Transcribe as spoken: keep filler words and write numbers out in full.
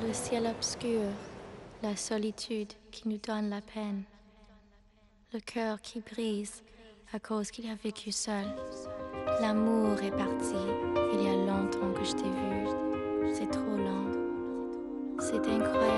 Le ciel obscur, la solitude qui nous donne la peine. Le cœur qui brise à cause qu'il a vécu seul. L'amour est parti, il y a longtemps que je t'ai vu. C'est trop long. C'est incroyable.